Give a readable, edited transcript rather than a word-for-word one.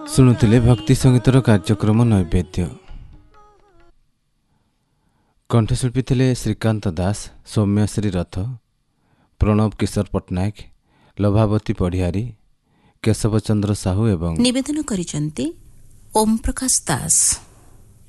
ଶୁଣୁଥିଲେ ଭକ୍ତି ସଙ୍ଗୀତର କାର୍ଯ୍ୟକ୍ରମ ନୈବେଦ୍ୟ। କଣ୍ଠଶିଳ୍ପୀ ଥିଲେ ଶ୍ରୀକାନ୍ତ ଦାସ, ସୌମ୍ୟଶ୍ରୀ ରଥ, ପ୍ରଣବ କିଶୋର ପଟ୍ଟନାୟକ, ଲଭାବତୀ ପଢ଼ିଆରୀ, କେଶବ ଚନ୍ଦ୍ର ସାହୁ ଏବଂ ନିବେଦନ କରିଛନ୍ତି ଓମ୍ ପ୍ରକାଶ ଦାସ।